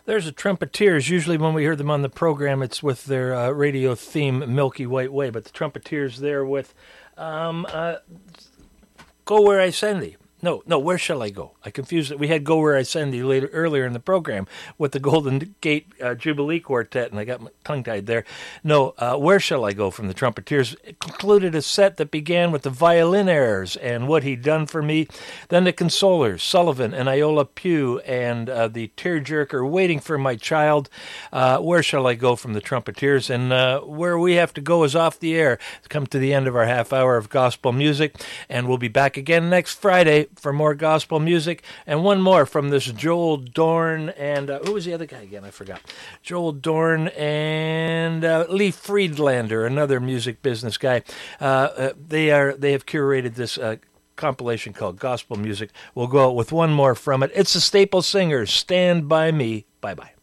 There's a Trumpeters. Usually when we hear them on the program, it's with their radio theme, Milky White Way. But the Trumpeters there with Go Where I Send Thee. No, Where Shall I Go? I confused it. We had Go Where I Send Thee earlier in the program with the Golden Gate Jubilee Quartet, and I got my tongue-tied there. No, Where Shall I Go from the Trumpeters. It concluded a set that began with the violin airs and What He'd Done for Me, then the Consolers, Sullivan and Iola Pugh, and the Tearjerker, Waiting for My Child. Where Shall I Go from the Trumpeters? And where we have to go is off the air. It's come to the end of our half hour of gospel music, and we'll be back again next Friday for more gospel music, and one more from this Joel Dorn and who was the other guy again? I forgot. Joel Dorn and Lee Friedlander, another music business guy. They have curated this compilation called Gospel Music. We'll go out with one more from it. It's the Staple Singers, Stand By Me. Bye-bye.